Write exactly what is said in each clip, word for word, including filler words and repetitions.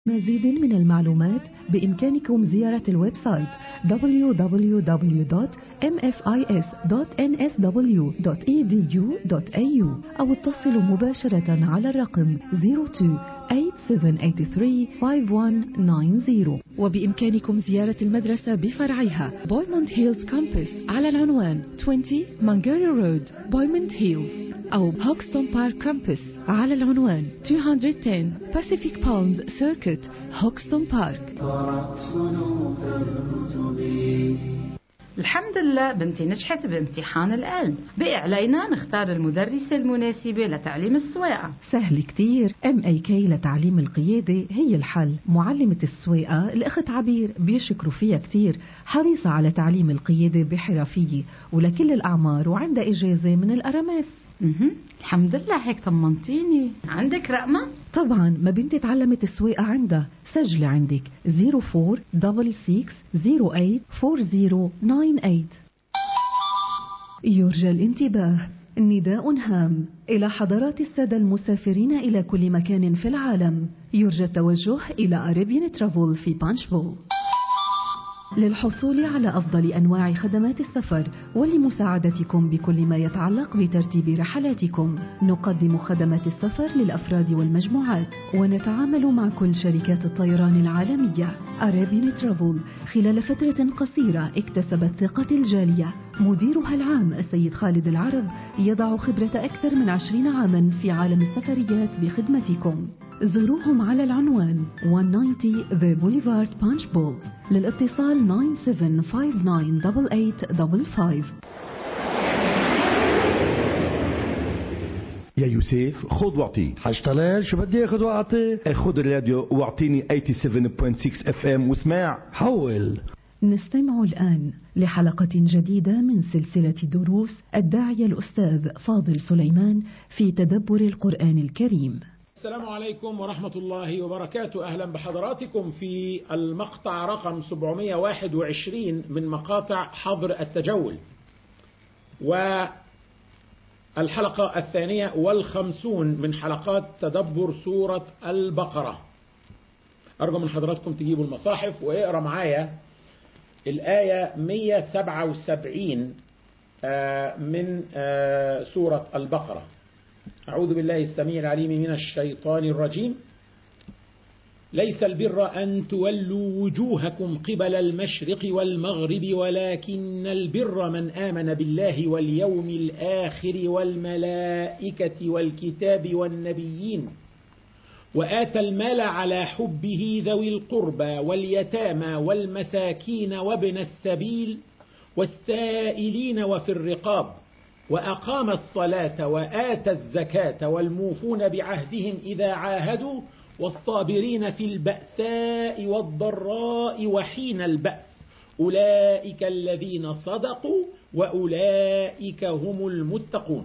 مزيد من المعلومات بإمكانكم زيارة الويب سايت دبليو دبليو دبليو دوت إم إف آي إس دوت إن إس دبليو دوت إي دي يو دوت إيه يو أو اتصلوا مباشرة على الرقم صفر اثنين ثمانية سبعة ثمانية ثلاثة خمسة واحد تسعة صفر. وبإمكانكم زيارة المدرسة بفرعيها بويموند هيلز كامبس على العنوان عشرين مانجاري رود بويموند هيلز، أو هوكستون بارك كامبس على العنوان مئتين وعشرة Pacific Palms Circuit هوكستون بارك. الحمد لله بنتي نجحت بامتحان العلم، بقي علينا نختار المدرسة المناسبة لتعليم السواقة. سهل كتير، إم إيه كي لتعليم القيادة هي الحل. معلمة السواقة الأخت عبير بيشكروا فيها كتير، حريصة على تعليم القيادة بحرفية ولكل الأعمار، وعندها إجازة من الأرامس. اها الحمد لله، هيك طمنتيني. عندك رقمة؟ طبعا، ما بنتي تعلمت السواقة عندها. سجلي عندك صفر أربعة ستة ستة صفر ثمانية أربعة صفر تسعة ثمانية. يرجى الانتباه، نداء هام إلى حضرات السادة المسافرين إلى كل مكان في العالم. يرجى التوجه إلى أريبيان ترافل في بانشفول. للحصول على أفضل أنواع خدمات السفر ولمساعدتكم بكل ما يتعلق بترتيب رحلاتكم، نقدم خدمات السفر للأفراد والمجموعات، ونتعامل مع كل شركات الطيران العالمية. أريبيان ترافل خلال فترة قصيرة اكتسبت ثقة الجالية. مديرها العام السيد خالد العرب يضع خبرة أكثر من عشرين عاما في عالم السفريات بخدمتكم. زوروهم على العنوان مئة وتسعين The Boulevard Punchbowl. للاتصال تسعة سبعة خمسة تسعة ثمانية ثمانية خمسة خمسة. يا يوسف خذ واعطي. حاج طلال شو بدي اخذ واعطي؟ خذ الراديو واعطيني سبعة وثمانين فاصلة ستة اف ام واسمع. حول. نستمع الآن لحلقة جديدة من سلسلة دروس الداعية الأستاذ فاضل سليمان في تدبر القرآن الكريم. السلام عليكم ورحمة الله وبركاته. أهلا بحضراتكم في المقطع رقم سبعمئة وواحد وعشرين من مقاطع حظر التجول، والحلقة الثانية والخمسون من حلقات تدبر سورة البقرة. أرجو من حضراتكم تجيبوا المصاحف ويقرأ معايا الآية مئة وسبعة وسبعين من سورة البقرة. أعوذ بالله السميع العليم من الشيطان الرجيم. ليس البر أن تولوا وجوهكم قبل المشرق والمغرب ولكن البر من آمن بالله واليوم الآخر والملائكة والكتاب والنبيين وآتى المال على حبه ذوي القربى واليتامى والمساكين وابن السبيل والسائلين وفي الرقاب وأقام الصلاة وآتى الزكاة والموفون بعهدهم إذا عاهدوا والصابرين في البأساء والضراء وحين البأس أولئك الذين صدقوا وأولئك هم المتقون.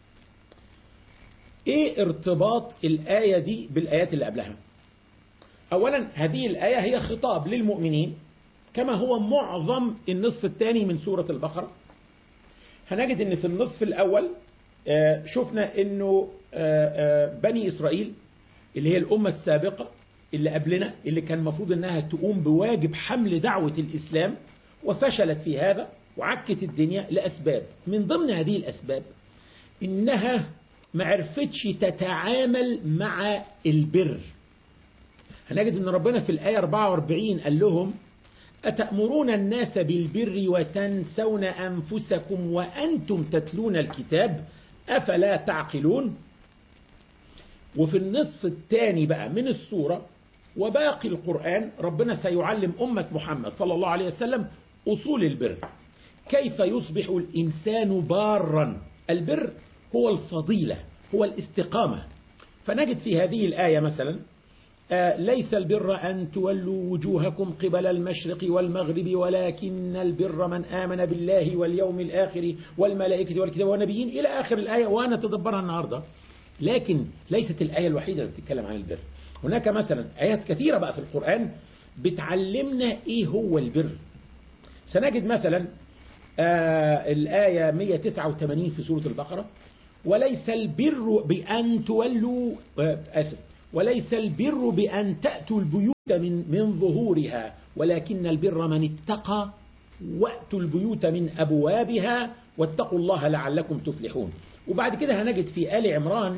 إيه ارتباط الآية دي بالآيات اللي قبلها؟ أولا هذه الآية هي خطاب للمؤمنين كما هو معظم النصف الثاني من سورة البقرة. هنجد ان في النصف الاول شفنا انه بني اسرائيل اللي هي الامة السابقة اللي قبلنا اللي كان المفروض انها تقوم بواجب حمل دعوة الاسلام وفشلت في هذا وعكت الدنيا لاسباب. من ضمن هذه الاسباب انها ما عرفتش تتعامل مع البر. هنجد ان ربنا في الآية أربعة وأربعين قال لهم أتأمرون الناس بالبر وتنسون أنفسكم وأنتم تتلون الكتاب أفلا تعقلون. وفي النصف الثاني بقى من السورة وباقي القرآن ربنا سيعلم أمة محمد صلى الله عليه وسلم أصول البر، كيف يصبح الإنسان بارا. البر هو الفضيلة، هو الاستقامة. فنجد في هذه الآية مثلا آه ليس البر أن تولوا وجوهكم قبل المشرق والمغرب ولكن البر من آمن بالله واليوم الآخر والملائكة والكتاب والنبيين إلى آخر الآية، وأنا تدبرها النهاردة. لكن ليست الآية الوحيدة اللي بتتكلم عن البر. هناك مثلا آيات كثيرة بقى في القرآن بتعلمنا إيه هو البر. سنجد مثلا آه الآية مئة وتسعة وثمانين في سورة البقرة وليس البر بأن تولوا آه آسف وليس البر بأن تأتوا البيوت من, من ظهورها، ولكن البر من اتقى وأتوا البيوت من أبوابها واتقوا الله لعلكم تفلحون. وبعد كده هنجد في آل عمران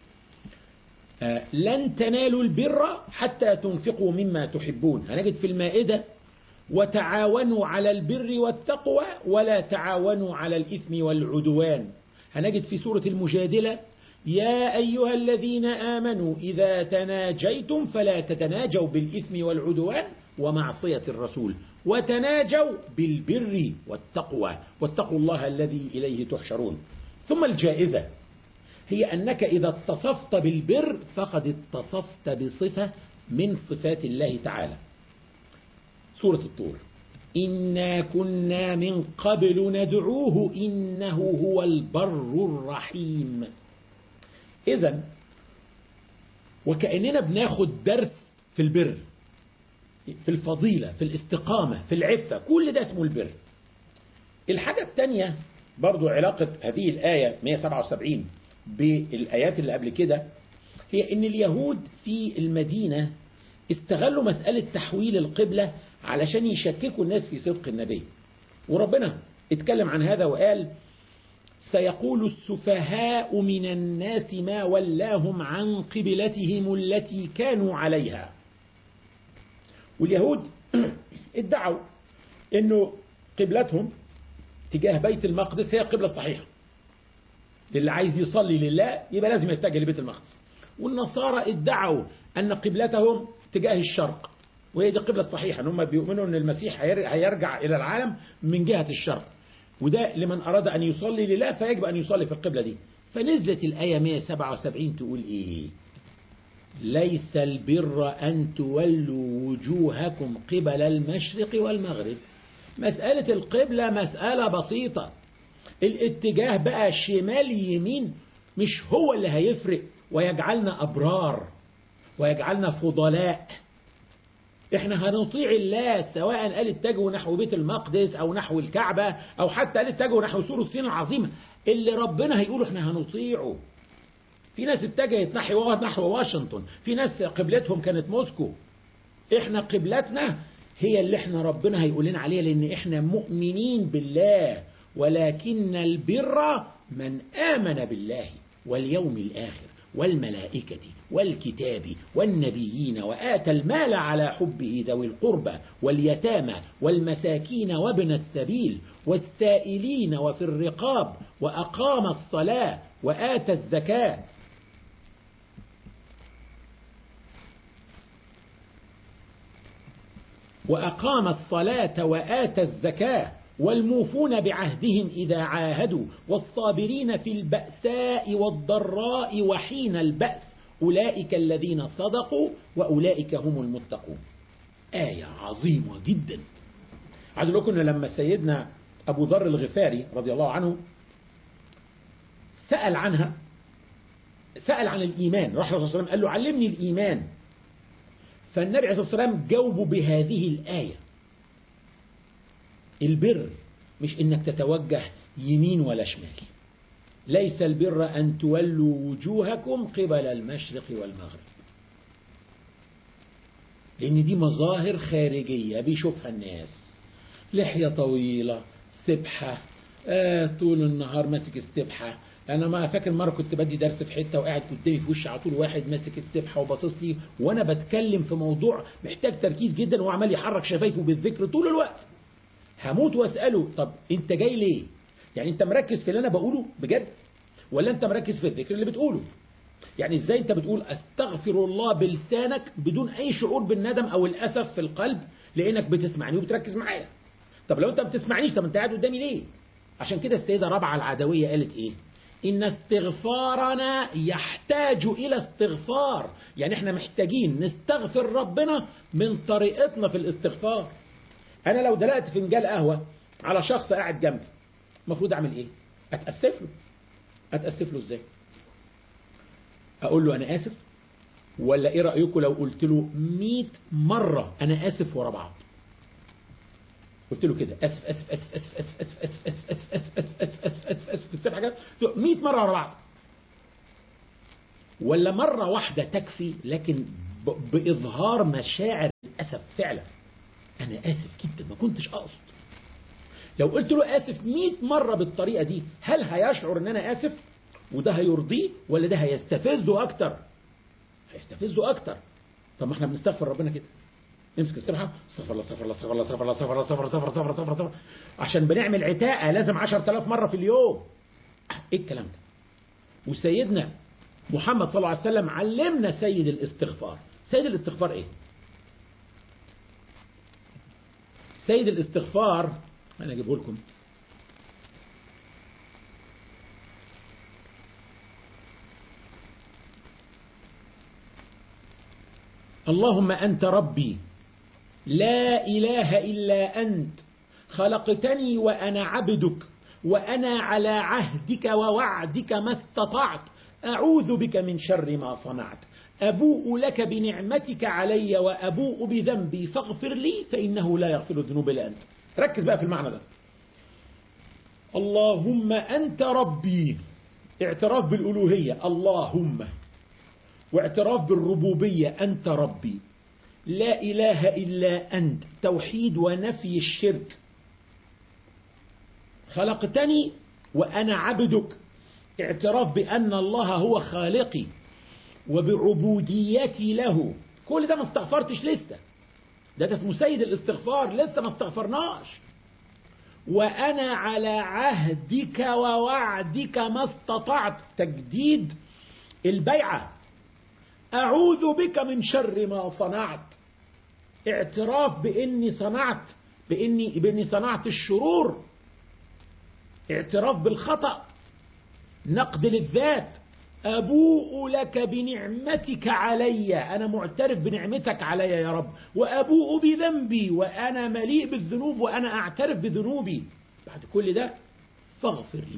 آه لن تنالوا البر حتى تنفقوا مما تحبون. هنجد في المائدة وتعاونوا على البر والتقوى ولا تعاونوا على الإثم والعدوان. هنجد في سورة المجادلة يا أيها الذين آمنوا إذا تناجيتم فلا تتناجوا بالإثم والعدوان ومعصية الرسول وتناجوا بالبر والتقوى واتقوا الله الذي إليه تحشرون. ثم الجائزة هي أنك إذا اتصفت بالبر فقد اتصفت بصفة من صفات الله تعالى. سورة الطور إنا كنا من قبل ندعوه إنه هو البر الرحيم. إذن وكأننا بناخد درس في البر، في الفضيلة، في الاستقامة، في العفة، كل ده اسمه البر. الحاجة الثانية برضو علاقة هذه الآية مئة وسبعة وسبعين بالآيات اللي قبل كده هي إن اليهود في المدينة استغلوا مسألة تحويل القبلة علشان يشككوا الناس في صدق النبي. وربنا اتكلم عن هذا وقال سيقول السفهاء من الناس ما ولاهم عن قبلتهم التي كانوا عليها. واليهود ادعوا انه قبلتهم تجاه بيت المقدس هي القبلة الصحيحة، اللي عايز يصلي لله يبقى لازم يتجه لبيت المقدس. والنصارى ادعوا ان قبلتهم تجاه الشرق وهي دي القبلة الصحيحة، ان هم بيؤمنوا ان المسيح هيرجع الى العالم من جهة الشرق، وده لمن اراد ان يصلي لله فيجب ان يصلي في القبلة دي. فنزلت الآية مئة وسبعة وسبعين تقول ايه؟ ليس البر أن تولوا وجوهكم قبل المشرق والمغرب. مسألة القبلة مسألة بسيطة، الاتجاه بقى شمال يمين مش هو اللي هيفرق ويجعلنا أبرار ويجعلنا فضلاء. احنا هنطيع الله سواء قال اتجهوا نحو بيت المقدس أو نحو الكعبة أو حتى قال اتجهوا نحو سور الصين العظيمة، اللي ربنا هيقوله احنا هنطيعه. في ناس اتجهت نحو نحو واشنطن، في ناس قبلتهم كانت موسكو. احنا قبلتنا هي اللي احنا ربنا هيقول لنا عليها، لان احنا مؤمنين بالله. ولكن البر من آمن بالله واليوم الآخر والملائكة والكتاب والنبيين وآتى المال على حبه ذوي القربى واليتامى والمساكين وابن السبيل والسائلين وفي الرقاب وأقام الصلاة وآتى الزكاة. وأقام الصلاة وآتى الزكاة والموفون بعهدهم إذا عاهدوا والصابرين في البأساء والضراء وحين البأس أولئك الذين صدقوا وأولئك هم المتقون. آية عظيمة جدا. عايز أقول لكم لما سيدنا أبو ذر الغفاري رضي الله عنه سأل عنها، سأل عن الإيمان، راح الرسول صلى الله عليه وسلم قال له علمني الإيمان، فالنبي عليه الصلاة والسلام جاوبه بهذه الآية. البر مش إنك تتوجه يمين ولا شمال، ليس البر أن تولوا وجوهكم قبل المشرق والمغرب، لأن دي مظاهر خارجية بيشوفها الناس، لحية طويلة، سبحة، آه طول النهار ماسك السبحة. أنا ما فاكر مرة كنت بدي درس في حتة وقاعد قدامي في وشي على طول واحد ماسك السبحة وباصص لي وأنا بتكلم في موضوع محتاج تركيز جدا وهو عمال يحرك شفايفه بالذكر طول الوقت. هموت واسأله طب أنت جاي ليه؟ يعني أنت مركز في اللي أنا بقوله بجد ولا أنت مركز في الذكر اللي بتقوله؟ يعني إزاي أنت بتقول أستغفر الله بلسانك بدون أي شعور بالندم أو الأسف في القلب لأنك بتسمعني وبتركز معايا؟ طب لو أنت ما بتسمعنيش طب أنت قاعد قدامي ليه؟ عشان كده السيدة ربعة العدوية قالت إيه؟ إن استغفارنا يحتاج إلى استغفار، يعني إحنا محتاجين نستغفر ربنا من طريقتنا في الاستغفار. أنا لو دلقت فنجان قهوة على شخص قاعد جنبي المفروض أعمل إيه؟ أتأسف له. أتأسف له إزاي؟ أقول له أنا آسف؟ ولا إيه رأيكم لو قلت له مئة مرة أنا آسف ورا بعض؟ قلت له كده اسف اسف اسف اسف اسف اسف اسف اسف اسف اسف اسف اسف اسف اسف اسف اسف حاجات مئة مرة ورا بعض. ولا مرة واحدة تكفي لكن بإظهار مشاعر الأسف فعلا؟ أنا آسف جدا ما كنتش أقصد. لو قلت له آسف مئة مرة بالطريقة دي هل هيشعر أن أنا آسف وده هيرضيه ولا ده هيستفزه أكتر؟ هيستفزه أكتر. طب ما احنا بنستغفر ربنا كده، نمسك السبحة استغفر الله استغفر الله استغفر الله استغفر الله استغفر الله استغفر الله استغفر الله استغفر الله عشان بنعمل عتاقة لازم عشرة آلاف مرة في اليوم. ايه الكلام ده؟ وسيدنا محمد صلى الله عليه وسلم علمنا سيد الاستغفار. سيد الاستغفار ايه؟ سيد الاستغفار انا اجيبه لكم. اللهم أنت ربي لا إله إلا أنت خلقتني وأنا عبدك وأنا على عهدك ووعدك ما استطعت أعوذ بك من شر ما صنعت أبوء لك بنعمتك علي وأبوء بذنبي فاغفر لي فإنه لا يغفر الذنوب إلا أنت. ركز بقى في المعنى ده. اللهم أنت ربي، اعتراف بالألوهية اللهم، واعتراف بالربوبية أنت ربي، لا إله إلا أنت توحيد ونفي الشرك، خلقتني وأنا عبدك اعتراف بأن الله هو خالقي وبعبوديتي له. كل ده ما استغفرتش لسه، ده اسمه سيد الاستغفار لسه ما استغفرناش. وأنا على عهدك ووعدك ما استطعت تجديد البيعة. أعوذ بك من شر ما صنعت اعتراف بإني صنعت بإني, بإني صنعت الشرور، اعتراف بالخطأ، نقد للذات. أبوء لك بنعمتك علي، أنا معترف بنعمتك علي يا رب، وأبوء بذنبي وأنا مليء بالذنوب وأنا أعترف بذنوبي. بعد كل ده فاغفر لي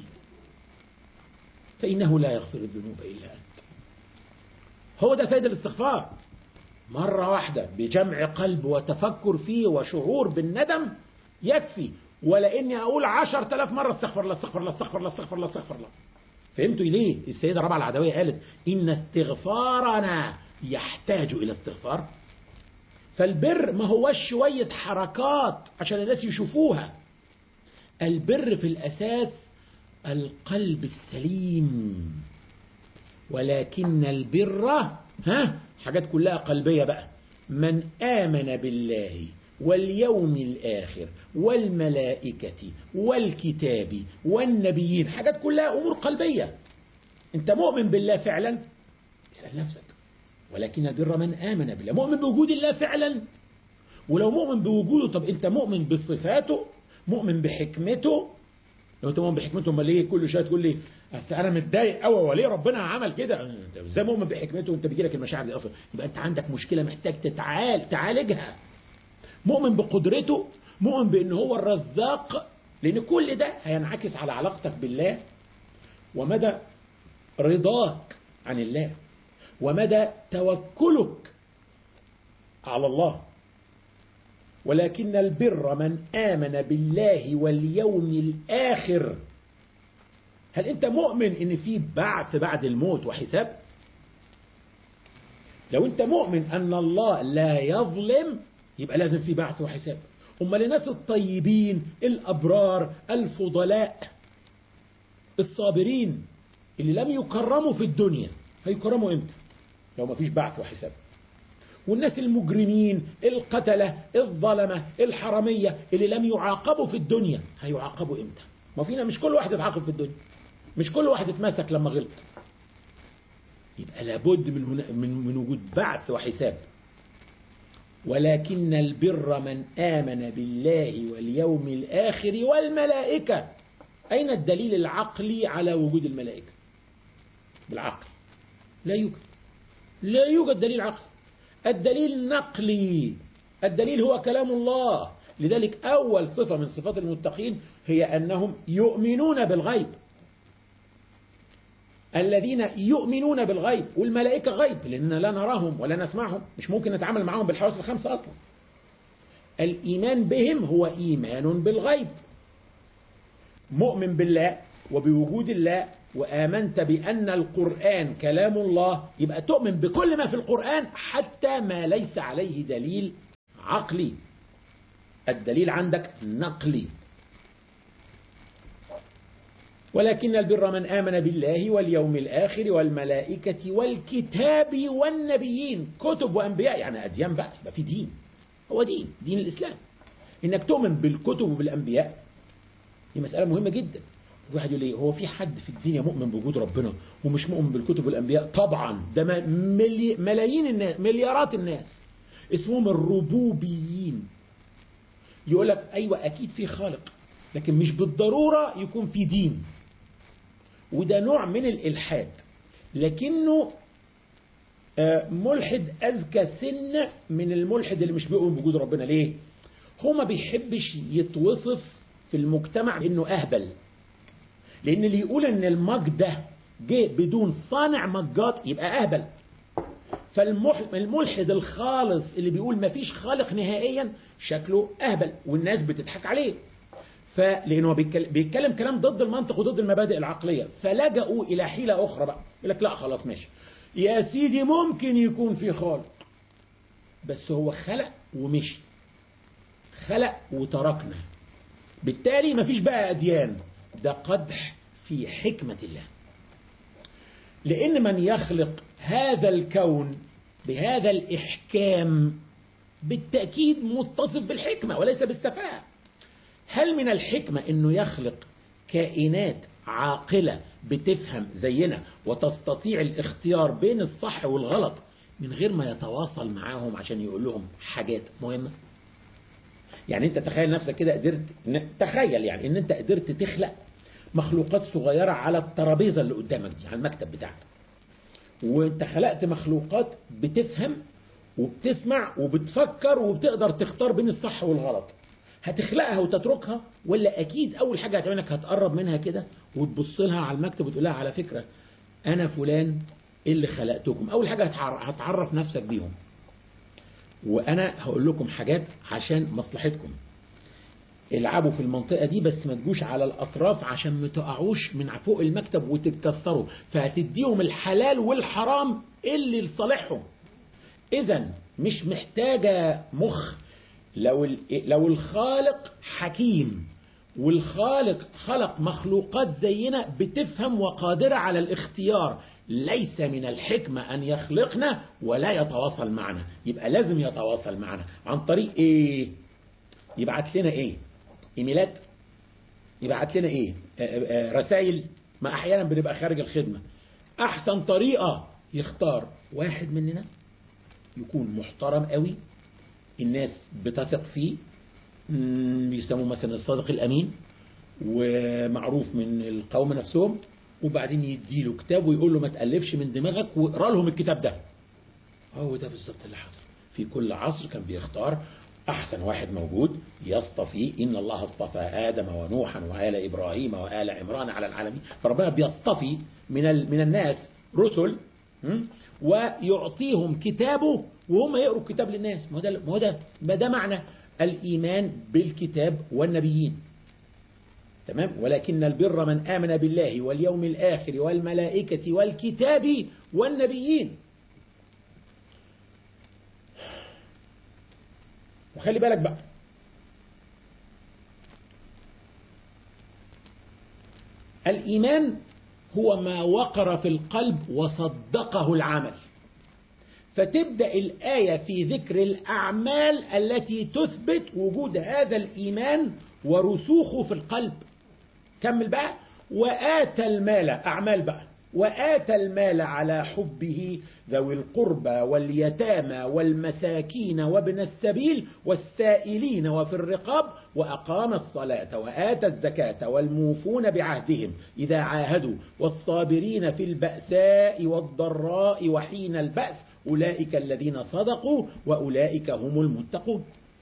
فإنه لا يغفر الذنوب إلا أنت. هو ده سيد الاستغفار. مرة واحدة بجمع قلب وتفكر فيه وشعور بالندم يكفي، ولا إني أقول عشر تلاف مرة استغفر الله استغفر الله استغفر الله استغفر الله استغفر الله. فهمتوا ليه السيدة ربيعة العدوية قالت إن استغفارنا يحتاج إلى استغفار؟ فالبر ما هوش شوية حركات عشان الناس يشوفوها. البر في الأساس القلب السليم، ولكن البر ها حاجات كلها قلبية بقى. من آمن بالله واليوم الآخر والملائكة والكتاب والنبيين، حاجات كلها أمور قلبية. أنت مؤمن بالله فعلا؟ اسأل نفسك. ولكن البر من آمن بالله، مؤمن بوجود الله فعلا؟ ولو مؤمن بوجوده طب أنت مؤمن بصفاته؟ مؤمن بحكمته؟ لو أنت مؤمن بحكمته امال ليه كل شويه تقول لي أصل أنا متضايق قوي وليه ربنا عمل كده؟ أنت إزاي مؤمن بحكمته وأنت بيجي لك المشاعر دي أصلا؟ يبقى أنت عندك مشكلة محتاج تتعال تعالجها. مؤمن بقدرته، مؤمن بأنه هو الرزاق، لأن كل ده هينعكس على علاقتك بالله ومدى رضاك عن الله ومدى توكلك على الله. ولكن البر من آمن بالله واليوم الآخر. هل أنت مؤمن إن في بعث بعد الموت وحساب؟ لو أنت مؤمن أن الله لا يظلم يبقى لازم في بعث وحساب. أما للناس الطيبين الأبرار الفضلاء الصابرين اللي لم يكرموا في الدنيا هيكرموا إمتى؟ لو ما فيش بعث وحساب. والناس المجرمين القتلة الظلمة الحرامية اللي لم يعاقبوا في الدنيا هيعاقبوا إمتى؟ ما فينا مش كل واحد يتعاقب في الدنيا، مش كل واحد يتماسك لما غلط. يبقى لابد من, هنا من, من وجود بعث وحساب. ولكن البر من آمن بالله واليوم الآخر والملائكة. أين الدليل العقلي على وجود الملائكة؟ بالعقل لا يوجد، لا يوجد دليل عقلي. الدليل نقلي، الدليل هو كلام الله. لذلك أول صفة من صفات المتقين هي أنهم يؤمنون بالغيب. الذين يؤمنون بالغيب، والملائكة غيب لأننا لا نراهم ولا نسمعهم، مش ممكن نتعامل معهم بالحواس الخمسة أصلا. الإيمان بهم هو إيمان بالغيب. مؤمن بالله وبوجود الله وآمنت بأن القرآن كلام الله، يبقى تؤمن بكل ما في القرآن حتى ما ليس عليه دليل عقلي. الدليل عندك نقلي. ولكن البر من آمن بالله واليوم الآخر والملائكة والكتاب والنبيين. كتب وأنبياء يعني أديان بقى، يبقى في دين، هو دين دين الإسلام. إنك تؤمن بالكتب وبالأنبياء دي مسألة مهمة جدا. واحد يقول لي هو في حد في الدنيا مؤمن بوجود ربنا ومش مؤمن بالكتب والأنبياء؟ طبعا، ده ملي ملايين الناس، مليارات الناس اسمهم الربوبيين. يقول لك أيوة أكيد في خالق، لكن مش بالضرورة يكون في دين. وده نوع من الإلحاد، لكنه ملحد أذكى سنة من الملحد اللي مش بيؤمن بوجود ربنا. ليه؟ هو ما بيحبش يتوصف في المجتمع إنه أهبل، لأن اللي يقول إن المج ده جه بدون صانع مجات يبقى أهبل. فالملحد الخالص اللي بيقول ما فيش خالق نهائيا شكله أهبل، والناس بتضحك عليه. فلأنه بيتكلم كلام ضد المنطق وضد المبادئ العقلية، فلجأوا إلى حيلة أخرى بقى. يقول لك لا خلاص ماشي يا سيدي، ممكن يكون في خالق بس هو خلق ومشي، خلق وتركنا، بالتالي مفيش بقى أديان. ده قدح في حكمة الله، لأن من يخلق هذا الكون بهذا الإحكام بالتأكيد متصف بالحكمة وليس بالسفاهة. هل من الحكمة أنه يخلق كائنات عاقلة بتفهم زينا وتستطيع الاختيار بين الصح والغلط من غير ما يتواصل معاهم عشان يقول لهم حاجات مهمة؟ يعني انت تخيل نفسك كده قدرت، تخيل يعني ان انت قدرت تخلق مخلوقات صغيرة على الترابيزة اللي قدامك دي، على المكتب بتاعك، وانت خلقت مخلوقات بتفهم وبتسمع وبتفكر وبتقدر تختار بين الصح والغلط. هتخلقها وتتركها، ولا اكيد اول حاجة هتعملك هتقرب منها كده وتبص لها على المكتب وتقول لها على فكرة انا فلان اللي خلقتكم؟ اول حاجة هتعرف نفسك بيهم، وانا هقول لكم حاجات عشان مصلحتكم. العبوا في المنطقة دي بس ما تجوش على الأطراف عشان ما تقعوش من فوق المكتب وتتكسروا، فهتديهم الحلال والحرام اللي لصالحهم. إذن مش محتاجة مخ. لو لو الخالق حكيم والخالق خلق مخلوقات زينا بتفهم وقادرة على الاختيار، ليس من الحكمة أن يخلقنا ولا يتواصل معنا. يبقى لازم يتواصل معنا عن طريق إيه؟ يبعت لنا إيه؟ إيميلات؟ يبعت لنا إيه؟ رسائل؟ ما أحيانا بنبقى خارج الخدمة. أحسن طريقة يختار واحد مننا يكون محترم قوي، الناس بتثق فيه، بيسموه مثلا الصادق الأمين، ومعروف من القوم نفسهم، وبعدين يديله كتاب ويقول له ما تألفش من دماغك واقرأ لهم الكتاب ده. هو ده بالظبط اللي حصل. في كل عصر كان بيختار أحسن واحد موجود يصطفي. إن الله اصطفى آدم ونوحا وآل إبراهيم وآل عمران على العالمين. فربنا بيصطفي من من الناس رسل ويعطيهم كتابه وهم يقروا الكتاب للناس. ما ده ما ده ما ده معنى الإيمان بالكتاب والنبيين. تمام. ولكن البر من آمن بالله واليوم الآخر والملائكة والكتاب والنبيين. وخلي بالك بقى، الإيمان هو ما وقر في القلب وصدقه العمل. فتبدأ الآية في ذكر الأعمال التي تثبت وجود هذا الإيمان ورسوخه في القلب. كمل بقى. وآتى المال، أعمال بقى، وآتى المال على حبه ذوي القربى واليتامى والمساكين وابن السبيل والسائلين وفي الرقاب وأقام الصلاة وآتى الزكاة والموفون بعهدهم إذا عاهدوا والصابرين في البأساء والضراء وحين البأس أولئك الذين صدقوا وأولئك هم المتقون.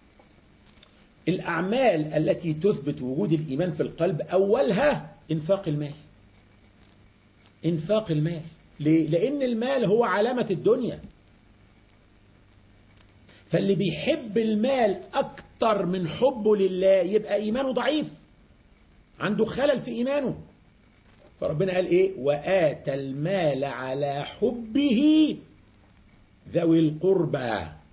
الأعمال التي تثبت وجود الإيمان في القلب أولها إنفاق المال. إنفاق المال. ليه؟ لأن المال هو علامة الدنيا. فاللي بيحب المال أكتر من حبه لله يبقى إيمانه ضعيف، عنده خلل في إيمانه. فربنا قال إيه؟ وآتى المال على حبه ذوي القربى